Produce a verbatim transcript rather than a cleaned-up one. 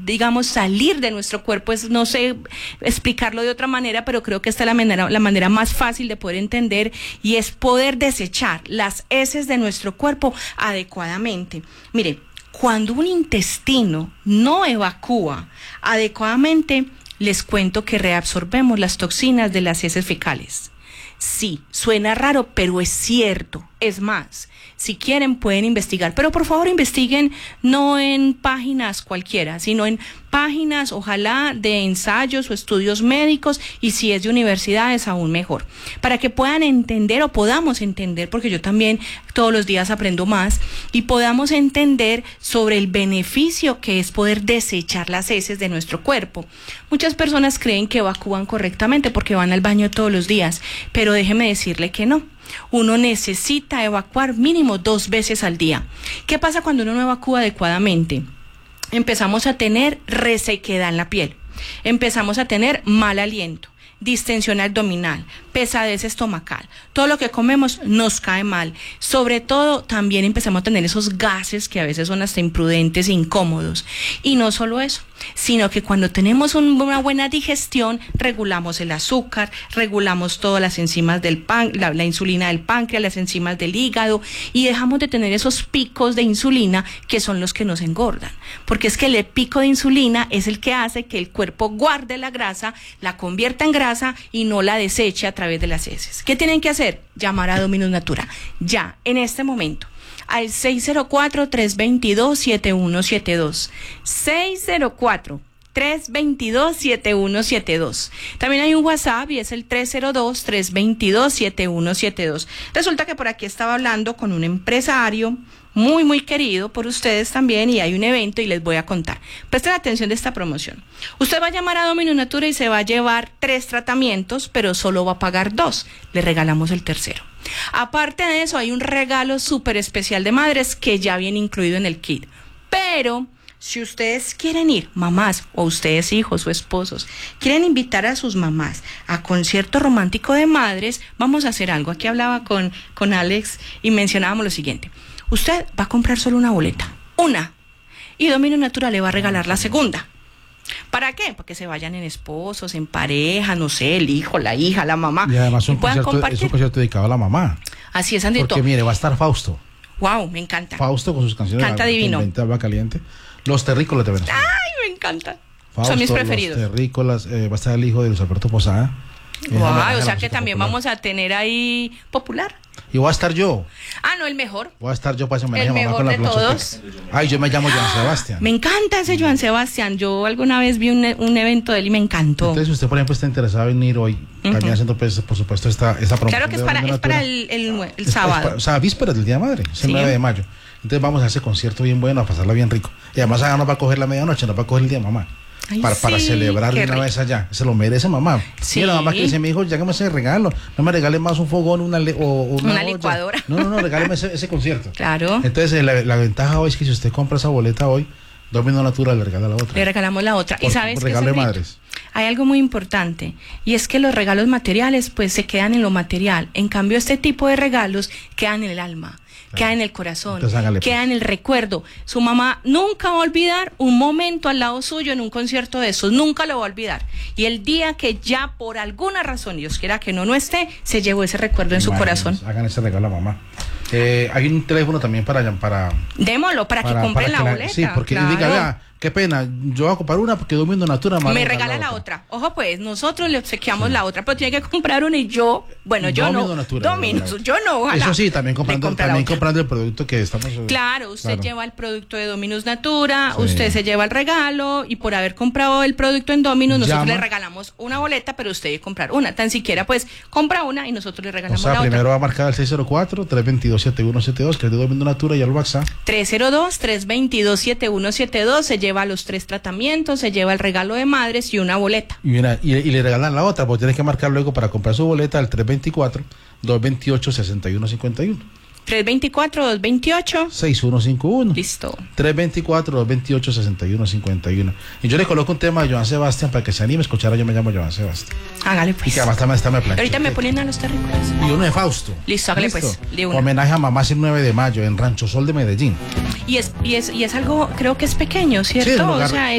digamos, salir de nuestro cuerpo. Es, no sé explicarlo de otra manera, pero creo que esta es la manera, la manera más fácil de poder entender, y es poder desechar las heces de nuestro cuerpo adecuadamente. Mire, cuando un intestino no evacúa adecuadamente, les cuento que reabsorbemos las toxinas de las heces fecales. Sí, suena raro, pero es cierto. Es más, si quieren pueden investigar, pero por favor investiguen no en páginas cualquiera, sino en páginas, ojalá, de ensayos o estudios médicos, y si es de universidades, aún mejor, para que puedan entender, o podamos entender, porque yo también todos los días aprendo más, y podamos entender sobre el beneficio que es poder desechar las heces de nuestro cuerpo. Muchas personas creen que evacúan correctamente porque van al baño todos los días, pero déjeme decirle que no. Uno necesita evacuar mínimo dos veces al día. ¿Qué pasa cuando uno no evacúa adecuadamente? Empezamos a tener resequedad en la piel, empezamos a tener mal aliento, distensión abdominal, pesadez estomacal. Todo lo que comemos nos cae mal. Sobre todo, también empezamos a tener esos gases que a veces son hasta imprudentes e incómodos. Y no solo eso, sino que cuando tenemos un, una buena digestión, regulamos el azúcar, regulamos todas las enzimas del pan, la, la insulina del páncreas, las enzimas del hígado, y dejamos de tener esos picos de insulina que son los que nos engordan. Porque es que el pico de insulina es el que hace que el cuerpo guarde la grasa, la convierta en grasa y no la deseche a través de las heces. ¿Qué tienen que hacer? Llamar a Dominus Natura, ya, en este momento, al seis cero cuatro, tres dos dos, siete uno siete dos, seis cero cuatro, tres dos dos, siete uno siete dos. También hay un WhatsApp y es el tres cero dos, tres dos dos, siete uno siete dos. Resulta que por aquí estaba hablando con un empresario muy, muy querido por ustedes también, y hay un evento y les voy a contar. Presten atención de esta promoción. Usted va a llamar a Dominus Natura y se va a llevar tres tratamientos, pero solo va a pagar dos. Le regalamos el tercero. Aparte de eso, hay un regalo súper especial de madres que ya viene incluido en el kit. Pero si ustedes quieren ir, mamás, o ustedes hijos o esposos, quieren invitar a sus mamás a concierto romántico de madres, vamos a hacer algo. Aquí hablaba con, con Alex y mencionábamos lo siguiente. Usted va a comprar solo una boleta, una, y Dominus Natura le va a regalar la segunda. ¿Para qué? Para que se vayan en esposos, en pareja, no sé, el hijo, la hija, la mamá. Y además un concierto, es un concierto dedicado a la mamá. Así es, Andrito. Porque mire, va a estar Fausto. Wow, me encanta. Fausto con sus canciones. Canta divino. Agua caliente. Los Terrícolas de Venezuela. Ay, me encanta. Fausto, son mis preferidos. Los Terrícolas, eh, va a estar el hijo de Luis Alberto Posada. Wow, o sea que también popular. Vamos a tener ahí popular. Y voy a estar yo. Ah, no, el mejor. Voy a estar yo para ese homenaje el a mamá con de la todos. Ay, yo me llamo Joan Sebastián. Me encanta ese Joan Sebastián. Yo alguna vez vi un, un evento de él y me encantó. Entonces, si usted, por ejemplo, está interesado en ir hoy, uh-huh. también haciendo, pues, por supuesto, esta, esta promoción. Claro que es para, es para el, el, el es, sábado. Es para, o sea, víspera del Día de Madre, es el sí. nueve de mayo. Entonces vamos a ese concierto bien bueno, a pasarla bien rico. Y además allá nos va a coger la medianoche, nos va a coger el Día de Mamá. Ay, para, sí, para celebrar de una rico. Vez allá. Se lo merece mamá. Sí. Mira, la mamá que dice, mi hijo, ya que me hace regalo, no me regale más un fogón, una, le, o, una, una licuadora. No, no, no, regáleme ese, ese concierto. Claro. Entonces, la, la ventaja hoy es que si usted compra esa boleta hoy, Dominus Natura le regala la otra. Le regalamos la otra. Por, ¿Y sabes regalo qué? de madres. Hay algo muy importante, y es que los regalos materiales, pues, se quedan en lo material. En cambio, este tipo de regalos quedan en el alma. Queda en el corazón, Entonces, queda en el recuerdo. Su mamá nunca va a olvidar un momento al lado suyo en un concierto de esos, nunca lo va a olvidar. Y el día que ya por alguna razón, Dios quiera que no no esté, se llevó ese recuerdo en su corazón. Hagan ese regalo a mamá. Eh, hay un teléfono también para... para Démoslo, para, para que compren la boleta. Sí, porque claro. diga, vea, qué pena, yo voy a comprar una porque Dominus Natura me regala la, la otra. otra. Ojo pues, nosotros le obsequiamos sí. la otra, pero tiene que comprar una y yo, bueno, yo Dominus no. Natura, Dominus, yo no, ojalá. Eso sí, también comprando, también comprando el producto que estamos... Claro, usted claro. lleva el producto de Dominus Natura, sí. usted se lleva el regalo, y por haber comprado el producto en Dominus, nosotros Llama. le regalamos una boleta, pero usted debe comprar una. Tan siquiera pues compra una y nosotros le regalamos o sea, la otra. Primero va a marcar el seis cero cuatro, tres dos dos, siete uno siete dos, que es de Dominus Natura, y al WhatsApp. tres cero dos, tres dos dos, siete uno siete dos, se lleva los tres tratamientos, se lleva el regalo de madres y una boleta. Y, mira, y, y le regalan la otra, porque tiene que marcar luego para comprar su boleta al tres dos cuatro, dos dos ocho, seis uno cinco uno. tres dos cuatro, dos dos ocho, seis uno cinco uno. Listo. tres dos cuatro, dos dos ocho, seis uno cinco uno. Y yo le coloco un tema a Joan Sebastián para que se anime a escuchar a Yo Me Llamo Joan Sebastián. Hágale pues. Y que además también está me plancha. Ahorita me ponen a los terrícolas. Y uno de Fausto. Listo, hágale pues. De una. Homenaje a mamá el nueve de mayo en Rancho Sol de Medellín. Y es, y es, y es algo, creo que es pequeño, ¿cierto? Sí, es un lugar, o sea,